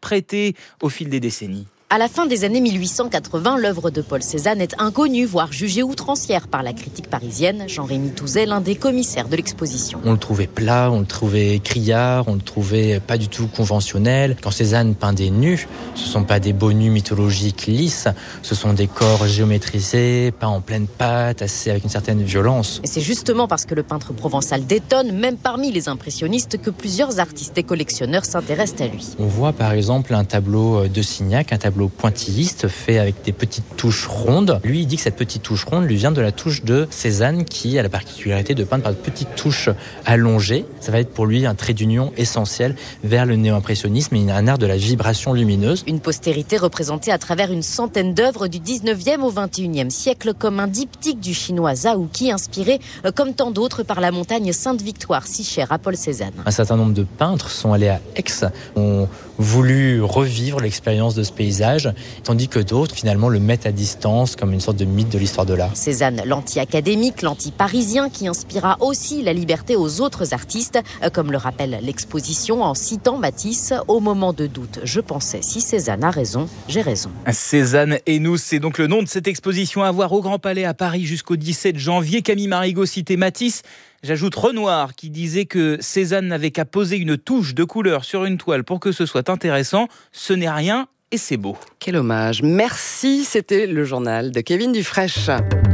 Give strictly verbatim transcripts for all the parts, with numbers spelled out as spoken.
interprétée au fil des décennies. À la fin des années mille huit cent quatre-vingts, l'œuvre de Paul Cézanne est inconnue, voire jugée outrancière par la critique parisienne. Jean-Rémy Touzet, l'un des commissaires de l'exposition. On le trouvait plat, on le trouvait criard, on le trouvait pas du tout conventionnel. Quand Cézanne peint des nus, ce sont pas des beaux nus mythologiques lisses, ce sont des corps géométrisés, peints en pleine pâte, assez avec une certaine violence. Et c'est justement parce que le peintre provençal détonne, même parmi les impressionnistes, que plusieurs artistes et collectionneurs s'intéressent à lui. On voit par exemple un tableau de Signac, un tableau pointilliste fait avec des petites touches rondes. Lui, il dit que cette petite touche ronde lui vient de la touche de Cézanne qui a la particularité de peindre par de petites touches allongées. Ça va être pour lui un trait d'union essentiel vers le néo-impressionnisme et un art de la vibration lumineuse. Une postérité représentée à travers une centaine d'œuvres du dix-neuvième au vingt et unième siècle comme un diptyque du chinois Zhao Qi inspiré, comme tant d'autres, par la montagne Sainte-Victoire, si chère à Paul Cézanne. Un certain nombre de peintres sont allés à Aix, ont voulu revivre l'expérience de ce paysage, tandis que d'autres, finalement, le mettent à distance comme une sorte de mythe de l'histoire de l'art. Cézanne, l'anti-académique, l'anti-parisien, qui inspira aussi la liberté aux autres artistes, comme le rappelle l'exposition en citant Matisse. Au moment de doute, je pensais, si Cézanne a raison, j'ai raison. Cézanne et nous, c'est donc le nom de cette exposition à voir au Grand Palais à Paris jusqu'au dix-sept janvier. Camille Marigot citait Matisse. J'ajoute Renoir qui disait que Cézanne n'avait qu'à poser une touche de couleur sur une toile pour que ce soit intéressant. Ce n'est rien et c'est beau. Quel hommage. Merci, c'était le journal de Kevin Dufraîche.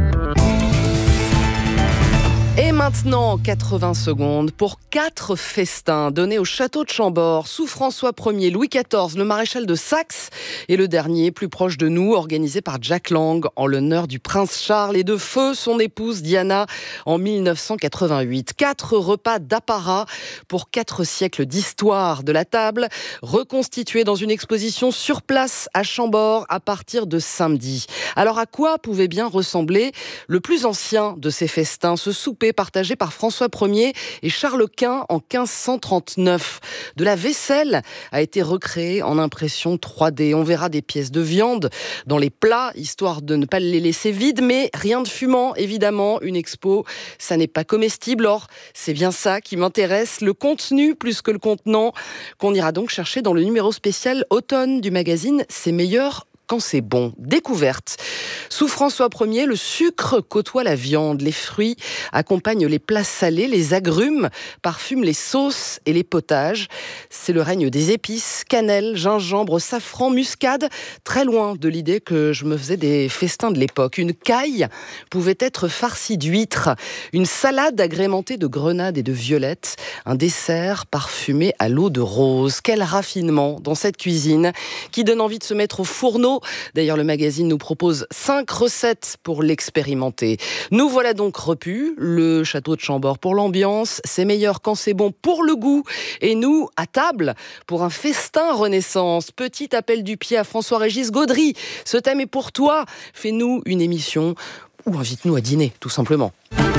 Et maintenant, quatre-vingts secondes pour quatre festins donnés au château de Chambord sous François Ier, Louis quatorze, le maréchal de Saxe et le dernier, plus proche de nous, organisé par Jack Lang en l'honneur du prince Charles et de feu son épouse Diana en mille neuf cent quatre-vingt-huit. Quatre repas d'apparat pour quatre siècles d'histoire de la table, reconstitués dans une exposition sur place à Chambord à partir de samedi. Alors à quoi pouvait bien ressembler le plus ancien de ces festins, ce souper partagé par François Ier et Charles Quint en quinze cent trente-neuf. De la vaisselle a été recréée en impression trois D. On verra des pièces de viande dans les plats, histoire de ne pas les laisser vides, mais rien de fumant, évidemment. Une expo, ça n'est pas comestible. Or, c'est bien ça qui m'intéresse, le contenu plus que le contenant, qu'on ira donc chercher dans le numéro spécial automne du magazine C'est meilleur quand c'est bon. Découverte. Sous François Ier, le sucre côtoie la viande. Les fruits accompagnent les plats salés, les agrumes parfument les sauces et les potages. C'est le règne des épices, cannelle, gingembre, safran, muscade. Très loin de l'idée que je me faisais des festins de l'époque. Une caille pouvait être farcie d'huîtres. Une salade agrémentée de grenades et de violettes. Un dessert parfumé à l'eau de rose. Quel raffinement dans cette cuisine qui donne envie de se mettre au fourneau. D'ailleurs, le magazine nous propose cinq recettes pour l'expérimenter. Nous voilà donc repus. Le château de Chambord pour l'ambiance, c'est meilleur quand c'est bon pour le goût. Et nous, à table, pour un festin Renaissance. Petit appel du pied à François-Régis Gaudry. Ce thème est pour toi. Fais-nous une émission ou invite-nous à dîner, tout simplement.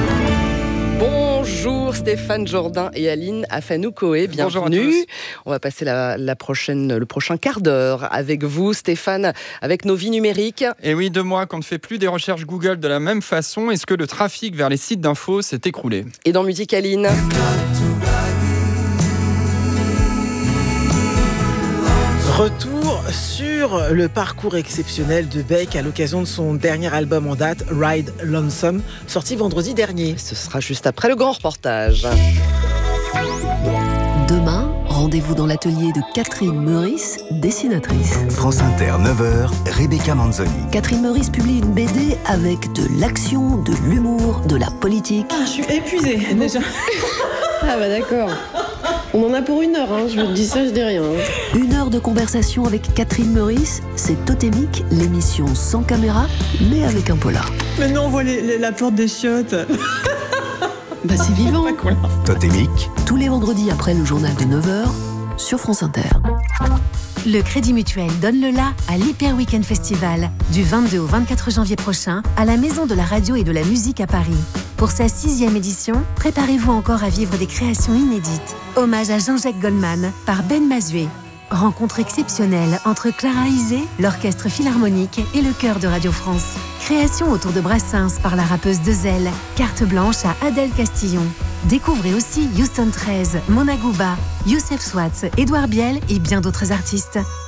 Bonjour Stéphane Jourdain et Aline Afanoukoé, bienvenue. On va passer la, la prochaine, le prochain quart d'heure avec vous Stéphane, avec nos vies numériques. Et oui, deux mois qu'on ne fait plus des recherches Google de la même façon. Est-ce que le trafic vers les sites d'infos s'est écroulé ? Et dans Musique Aline. Retour sur le parcours exceptionnel de Beck à l'occasion de son dernier album en date, Ride Lonesome, sorti vendredi dernier. Ce sera juste après le grand reportage. Demain, rendez-vous dans l'atelier de Catherine Meurice, dessinatrice. France Inter, neuf heures, Rebecca Manzoni. Catherine Meurice publie une B D avec de l'action, de l'humour, de la politique. Ah, je suis épuisée déjà. Ah bah d'accord. On en a pour une heure, hein. Je vous dis ça, je dis rien. Hein. Une heure de conversation avec Catherine Meurice, c'est Totémique, l'émission sans caméra, mais avec un polar. Maintenant on voit les, les, la porte des chiottes. Bah c'est vivant. Totémique. Tous les vendredis après le journal de neuf heures, sur France Inter. Le Crédit Mutuel donne le la à l'Hyper Weekend Festival du vingt-deux au vingt-quatre janvier prochain à la Maison de la Radio et de la Musique à Paris. Pour sa sixième édition, préparez-vous encore à vivre des créations inédites. Hommage à Jean-Jacques Goldman par Ben Mazué. Rencontre exceptionnelle entre Clara Isé, l'Orchestre Philharmonique et le Chœur de Radio France. Création autour de Brassens par la rappeuse Dezel. Carte blanche à Adèle Castillon. Découvrez aussi Houston treize, Mona Gouba, Youssef Swatz, Édouard Biel et bien d'autres artistes.